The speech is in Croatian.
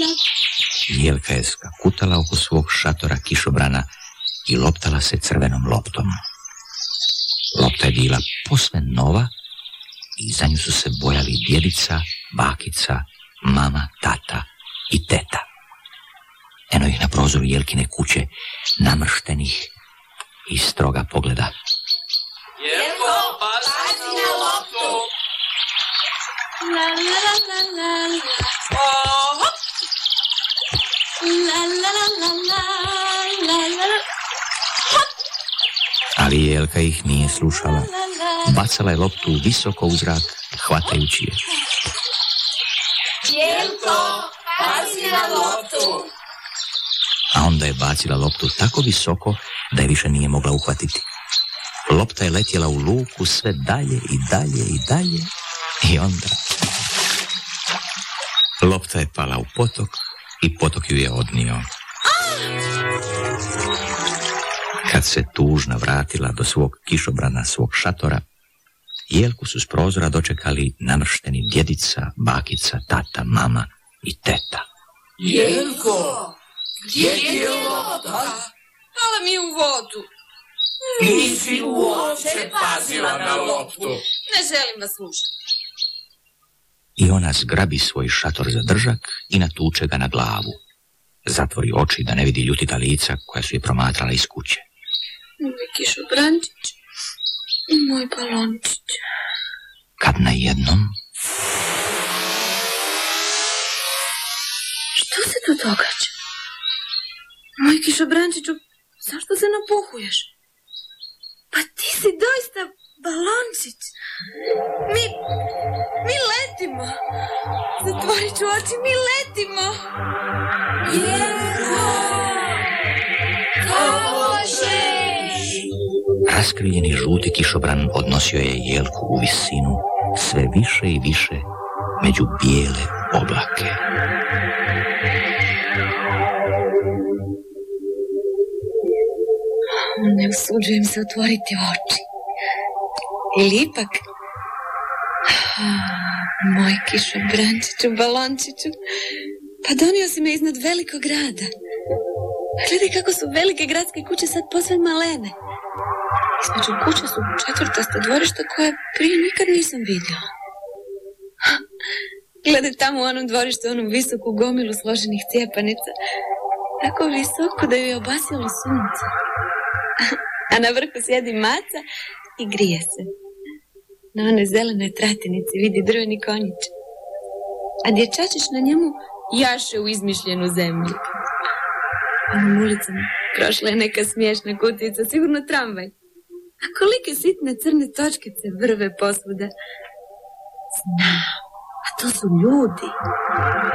Jelka je skakutala oko svog šatora kišobrana i loptala se crvenom loptom. Lopta je bila posve nova i za nju su se bojali djedica, bakica, mama, tata i teta. Eno ih na prozoru Jelkine kuće, namrštenih i stroga pogleda. Jelko, pazi na loptu! La la la la la la. Oho! La la la la la la la la. Ali Jelka ih nije slušala. Bacala je loptu visoko u zrak, hvatajući je. Jelko, pazi na loptu! A onda je bacila loptu tako visoko da je više nije mogla uhvatiti. Lopta je letjela u luku sve dalje i dalje i dalje i onda... Lopta je pala u potok i potok ju je odnio. Kad se tužna vratila do svog kišobrana, svog šatora, Jelku su s prozora dočekali namršteni djedica, bakica, tata, mama i teta. Jelko, gdje je lopta? Pala mi u vodu. Nisi uopće pazila na loptu. Ne želim vas slušati. I ona zgrabi svoj šator za držak i natuče ga na glavu. Zatvori oči da ne vidi ljutita lica koja su je promatrala iz kuće. Moj kišobrančić i moj balončić. Kad najednom... Što se tu događa? Moj kišobrančiću, zašto se napuhuješ? Pa ti si doista balončić. Mi letimo. Zatvorit ću oči, mi letimo. Jelko, kako ćeš? Raskriljeni žuti kišobran odnosio je Jelku u visinu, sve više i više, među bijele oblake. Ne usuđujem se otvoriti oči. Ili ipak... Moj kišobrančiću, balončiću, pa donio si me iznad velikog grada. Gledaj kako su velike gradske kuće sad posve malene. Između kuća su četvrtasta dvorišta koje prije nikad nisam vidjela. Gledaj tamo u onom dvorištu, onom visoku gomilu složenih cijepanica. Tako visoko da ju je obasjalo sunce. A na vrhu sjedi maca i grije se. Na onoj zelenoj tratenici vidi drveni konjić. A dječačić na njemu jaše u izmišljenu zemlju. Onom ulicom prošla je neka smiješna kutijica, sigurno tramvaj. A kolike sitne crne točkice vrve posvuda. Znam, a to su ljudi.